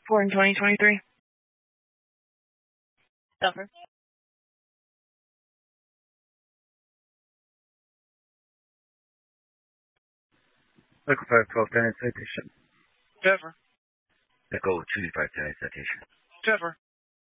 4 in 2023. Duffer. Echo 512, 10 citation. Trevor. Echo 225, 10 citation. Trevor.